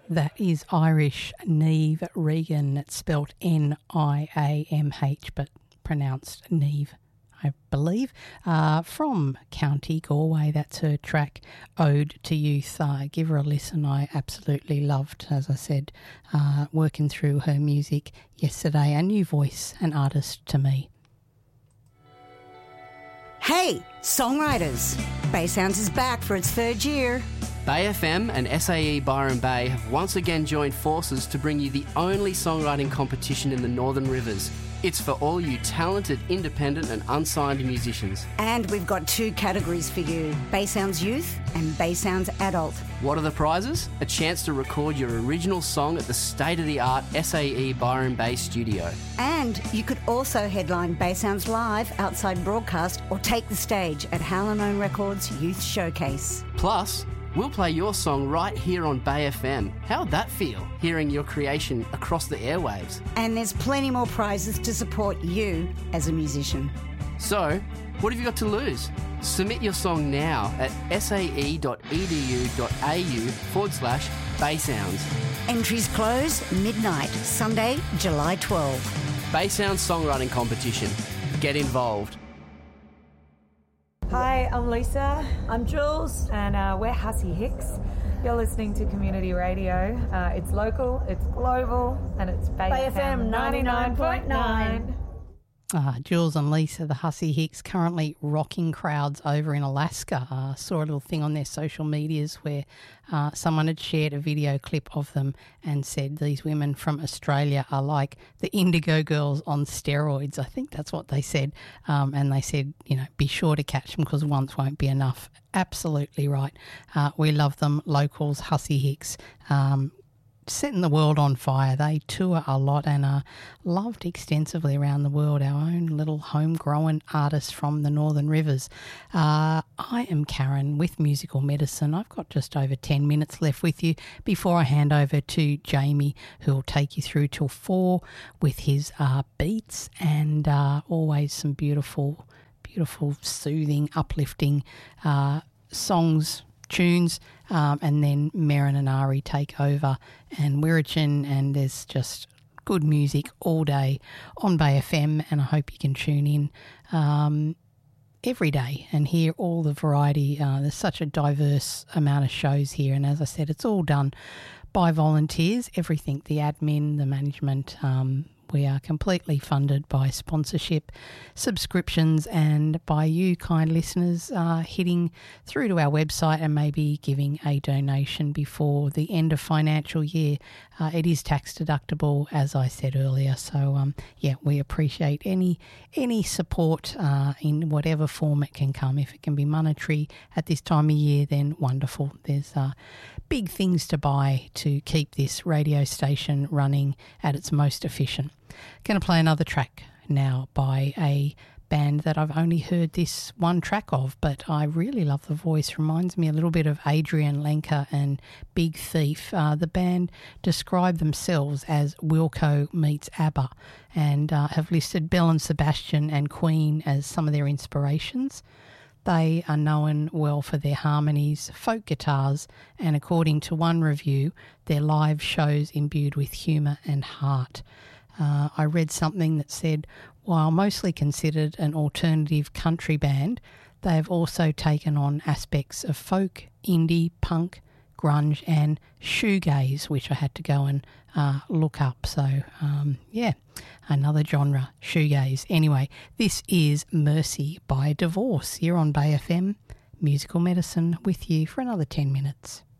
That is Irish Niamh Regan. It's spelt Niamh, but pronounced Niamh, I believe. From County Galway, that's her track Ode to Youth. Give her a listen. I absolutely loved, as I said, working through her music yesterday. A new voice, an artist to me. Hey, songwriters! Bay Sounds is back for its third year. Bay FM and SAE Byron Bay have once again joined forces to bring you the only songwriting competition in the Northern Rivers. It's for all you talented, independent and unsigned musicians. And we've got two categories for you, Bay Sounds Youth and Bay Sounds Adult. What are the prizes? A chance to record your original song at the state-of-the-art SAE Byron Bay studio. And you could also headline Bay Sounds Live outside broadcast or take the stage at Hallinone Records Youth Showcase. Plus, we'll play your song right here on Bay FM. How'd that feel, hearing your creation across the airwaves? And there's plenty more prizes to support you as a musician. So, what have you got to lose? Submit your song now at sae.edu.au/Baysounds. Entries close midnight, Sunday, July 12. Bay Sounds Songwriting Competition. Get involved. Hi, I'm Lisa. I'm Jules. And we're Hussey Hicks. You're listening to Community Radio. It's local, it's global, and it's Bay FM 99.9. Jules and Lisa, the Hussey Hicks, currently rocking crowds over in Alaska. Saw a little thing on their social medias where someone had shared a video clip of them and said these women from Australia are like the Indigo Girls on steroids. I think that's what they said. And they said, be sure to catch them because once won't be enough. Absolutely right. We love them, locals, Hussey Hicks. Setting the world on fire. They tour a lot and are loved extensively around the world, our own little homegrown artists from the Northern Rivers. I am Karen with Musical Medicine. I've got just over 10 minutes left with you before I hand over to Jamie, who will take you through till 4 with his beats and always some beautiful, soothing, uplifting songs, tunes, and then Merrin and Ari take over and Wirrachin, and there's just good music all day on Bay FM, and I hope you can tune in every day and hear all the variety. There's such a diverse amount of shows here, and as I said, it's all done by volunteers, everything, the admin, the management. We are completely funded by sponsorship, subscriptions, and by you kind listeners hitting through to our website and maybe giving a donation before the end of financial year. It is tax deductible, as I said earlier. So, we appreciate any support in whatever form it can come. If it can be monetary at this time of year, then wonderful. There's big things to buy to keep this radio station running at its most efficient. Going to play another track now by a band that I've only heard this one track of, but I really love the voice. Reminds me a little bit of Adrian Lenker and Big Thief. The band describe themselves as Wilco meets ABBA and have listed Belle and Sebastian and Queen as some of their inspirations. They are known well for their harmonies, folk guitars, and according to one review, their live shows imbued with humour and heart. I read something that said, while mostly considered an alternative country band, they have also taken on aspects of folk, indie, punk, grunge and shoegaze, which I had to go and look up. So, another genre, shoegaze. Anyway, this is Mercy by Divorce here on Bay FM, Musical Medicine with you for another 10 minutes.